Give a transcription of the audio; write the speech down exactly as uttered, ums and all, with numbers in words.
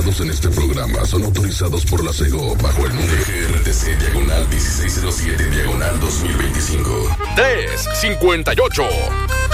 utilizados en este programa son autorizados por la SEGO bajo el número G R T C diagonal dieciséis cero siete diagonal dos mil veinticinco. tres cincuenta y ocho.